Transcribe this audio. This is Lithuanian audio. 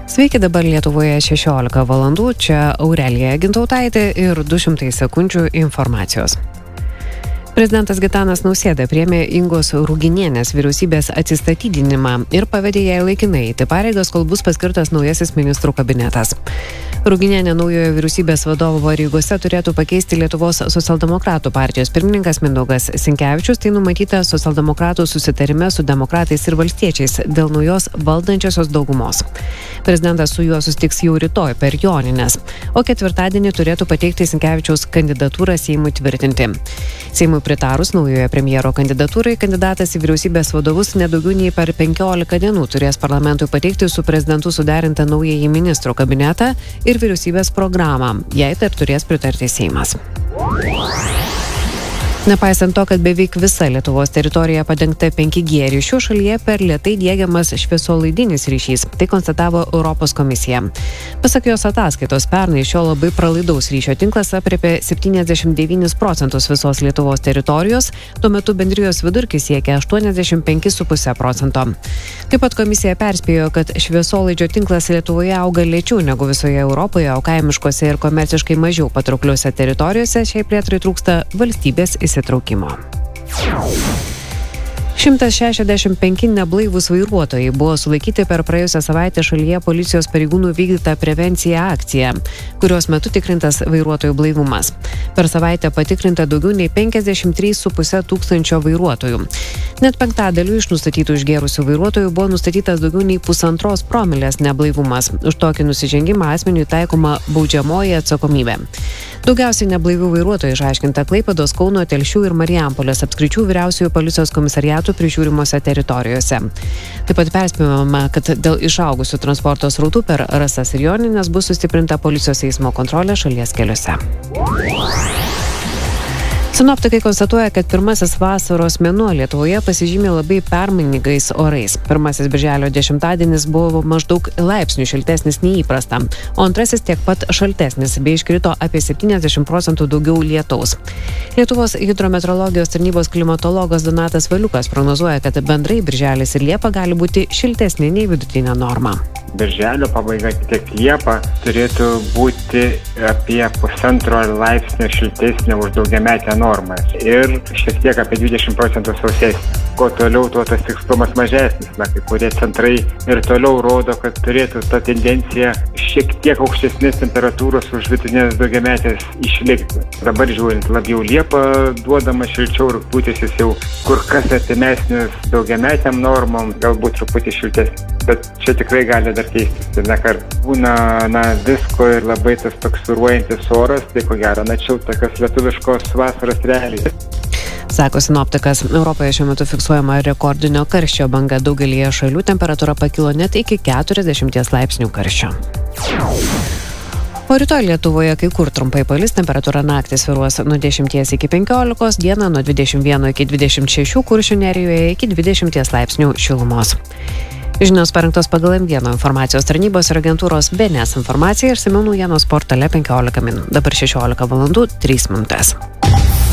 Sveiki, dabar Lietuvoje 16 valandų, čia Aurelija Gintautaitė ir 200 sekundžių informacijos. Prezidentas Gitanas Nausėda priėmė Ingos Ruginienės vyriausybės atsistatydinimą ir pavedė jai laikinai eiti pareigas, kol bus paskirtas naujasis ministrų kabinetas. Ruginienė naujojo vyriausybės vadovo pareigose turėtų pakeisti Lietuvos socialdemokratų partijos pirmininkas Mindaugas Sinkevičius, tai numatyta socialdemokratų susitarime su demokratais ir valstiečiais dėl naujos valdančiosios daugumos. Prezidentas su juo susitiks jau rytoj per Jonines, o ketvirtadienį turėtų pateikti Sinkevičiaus kandidatūrą Seimui tvirtinti. Seimui pritarus naujojo premjero kandidatūrai, kandidatas į vyriausybės vadovus nedaugiau nei per 15 dienų turės parlamentui pateikti su prezidentu suderintą naująjį ministrų kabinetą ir vyriausybės programą, jei taip turės pritarti Seimas. Nepaisant to, kad beveik visa Lietuvos teritorija padengta 5G ryšiu, šalyje per lėtai diegiamas šviesolaidinis ryšys, tai konstatavo Europos komisija. Pasak jos ataskaitos, pernai šio labai pralaidaus ryšio tinklas aprėpė 79% visos Lietuvos teritorijos, tuo metu bendrijos vidurkis siekia 85,5%. Taip pat komisija perspėjo, kad šviesolaidžio tinklas Lietuvoje auga lėčiau negu visoje Europoje, o kaimiškose ir komerciškai mažiau patraukliuose teritorijose šiai plėtrai trūksta valstybės įsitraukimo. 165 neblaivūs vairuotojai buvo sulaikyti per praėjusią savaitę šalyje policijos pareigūnų vykdytą prevenciją akciją, kurios metu tikrintas vairuotojų blaivumas. Per savaitę patikrinta daugiau nei 53,5 tūkstančio vairuotojų. Net penktadaliu iš nustatytų išgėrusių vairuotojų buvo nustatytas daugiau nei 1,5 promilės neblaivumas. Už tokį nusižengimą asmeniui taikoma baudžiamoji atsakomybė. Daugiausiai neblaivių vairuotojų išaiškinta Klaipėdos, Kauno, Telšių ir Marijampolės apskričių vyriausiųjų policijos komisariatų prižiūrimose teritorijose. Taip pat perspėjama, kad dėl išaugusių transporto srautų per Rasas ir Jonines bus sustiprinta policijos eismo kontrolė šalies keliuose. Sinoptikai konstatuoja, kad pirmasis vasaros mėnuo Lietuvoje pasižymė labai permainingais orais. Pirmasis birželio 10-adienis buvo maždaug laipsnių šiltesnis nei įprasta, o antrasis tiek pat šaltesnis, bei iškrito apie 70% daugiau lietaus. Lietuvos hidrometeorologijos tarnybos klimatologas Donatas Valiukas prognozuoja, kad bendrai birželis ir liepa gali būti šiltesni nei vidutinė norma. Birželio pabaiga tiek liepa turėtų būti apie 1,5 laipsnio šiltesnė už daugiametę normą ir šiek tiek apie 20% sausesnė. Kuo toliau, tuo tas tikslumas mažesnis. Kai kurie centrai ir toliau rodo, kad turėtų ta tendencija šiek tiek aukštesnės temperatūros už vidutinės daugiametės išlikti. Dabar žiūrint, labiau liepa duodama šilčiau, rugpjūtis jau kur kas artimesnis daugiametėm normom, galbūt truputį šiltesnis. Bet čia tikrai gali dar keistis. Būna visko ir labai tas toks svyruojantis oras, tai ko gero, tokios lietuviškos vasaros realijas. Sako sinoptikas, Europoje šiuo metu fiksuojama rekordinio karščio banga, daugelyje šalių temperatūra pakilo net iki 40 laipsnių karščio. O rytoj Lietuvoje kai kur trumpai palis, temperatūra naktį svyruos nuo 10 iki 15, dieną nuo 21 iki 26, Kuršių nerijoje iki 20 laipsnių šilumos. Žinios parengtos pagal M1 informacijos tarnybos ir agentūros BNS informaciją ir išsamiau naujienos portale 15 min. Dabar 16 valandų 3 minutės.